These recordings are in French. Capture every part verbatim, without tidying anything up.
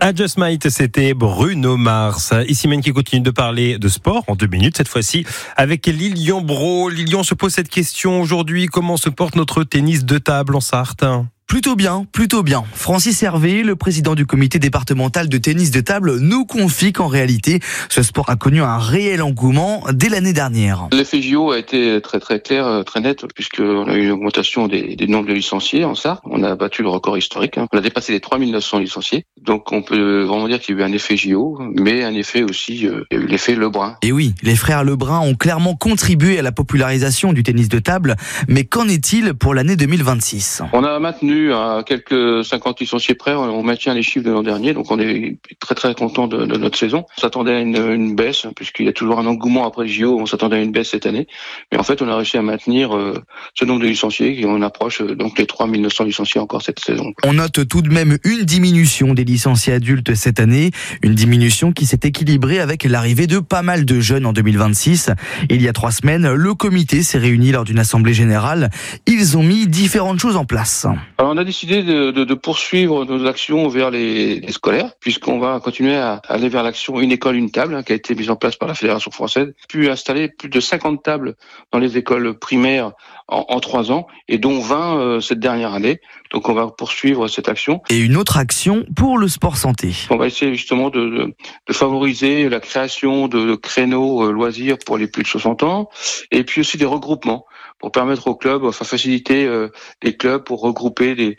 I Just Might, c'était Bruno Mars. Ici même qui continue de parler de sport en deux minutes, cette fois-ci avec Lilian Brault. Lilian se pose cette question aujourd'hui, comment se porte notre tennis de table en Sarthe ? Plutôt bien, plutôt bien. Francis Hervé, le président du comité départemental de tennis de table, nous confie qu'en réalité, ce sport a connu un réel engouement dès l'année dernière. L'effet J O a été très très clair, très net, puisqu'on a eu une augmentation des, des nombres de licenciés en Sarthe. On a battu le record historique, hein. On a dépassé les trois mille neuf cents licenciés. Donc on peut vraiment dire qu'il y a eu un effet J O, mais un effet aussi, euh, il y a eu l'effet Lebrun. Et oui, les frères Lebrun ont clairement contribué à la popularisation du tennis de table, mais qu'en est-il pour l'année deux mille vingt-six ? On a maintenu à quelques cinquante licenciés près, on maintient les chiffres de l'an dernier, donc on est très très content de, de notre saison. On s'attendait à une, une baisse, puisqu'il y a toujours un engouement après les J O, on s'attendait à une baisse cette année, mais en fait on a réussi à maintenir euh, ce nombre de licenciés, et on approche euh, donc les trois mille neuf cents licenciés encore cette saison. On note tout de même une diminution des licenciés adultes cette année, une diminution qui s'est équilibrée avec l'arrivée de pas mal de jeunes en deux mille vingt-six. Il y a trois semaines, le comité s'est réuni lors d'une assemblée générale. Ils ont mis différentes choses en place. Alors on a décidé de, de, de poursuivre nos actions vers les, les scolaires, puisqu'on va continuer à aller vers l'action Une école, une table, hein, qui a été mise en place par la Fédération française, puis installer plus de cinquante tables dans les écoles primaires en, en trois ans, et dont vingt euh, cette dernière année. Donc on va poursuivre cette action. Et une autre action pour le sport santé. On va essayer justement de, de, de favoriser la création de, de créneaux euh, loisirs pour les plus de soixante ans, et puis aussi des regroupements pour permettre aux clubs, enfin faciliter euh, les clubs pour regrouper des,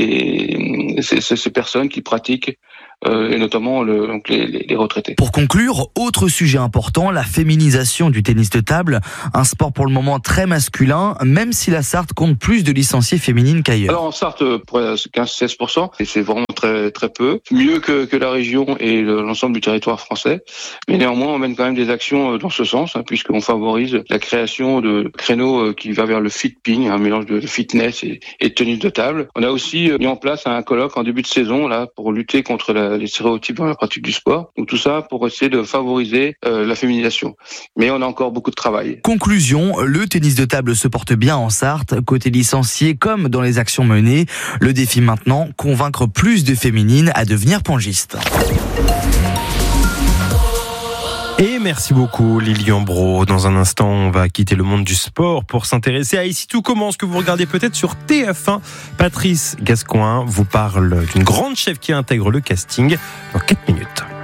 des ces, ces personnes qui pratiquent, euh, et notamment le, donc les, les retraités. Pour conclure, autre sujet important, la féminisation du tennis de table, un sport pour le moment très masculin, même si la Sarthe compte plus de licenciés féminines qu'ailleurs. Alors en Sarthe, quinze à seize pour cent, et c'est vraiment très très peu, mieux que, que la région et le, l'ensemble du territoire français, mais néanmoins on mène quand même des actions dans ce sens, hein, puisqu'on favorise la création de créneaux qui va vers le fit-ping, un mélange de fitness et, et de tennis de table. On a aussi mis en place un colloque en début de saison là pour lutter contre la, les stéréotypes dans la pratique du sport. Donc tout ça pour essayer de favoriser euh, la féminisation. Mais on a encore beaucoup de travail. Conclusion, le tennis de table se porte bien en Sarthe, côté licenciés comme dans les actions menées. Le défi maintenant, convaincre plus de féminines à devenir pongistes. Et merci beaucoup Lilian Brault. Dans un instant, on va quitter le monde du sport pour s'intéresser à Ici tout commence, que vous regardez peut-être sur T F un. Patrice Gascoin vous parle d'une grande chef qui intègre le casting dans quatre minutes.